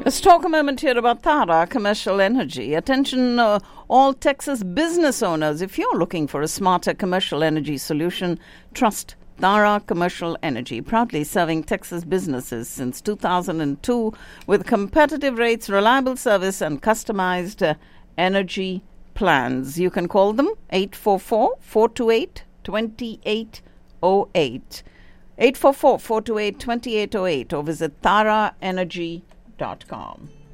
Let's talk a moment here about Tara Commercial Energy. Attention, all Texas business owners. If you're looking for a smarter commercial energy solution, trust Tara Commercial Energy, proudly serving Texas businesses since 2002 with competitive rates, reliable service, and customized energy plans. You can call them 844-428-2808. 844-428-2808 or visit taraenergy.com.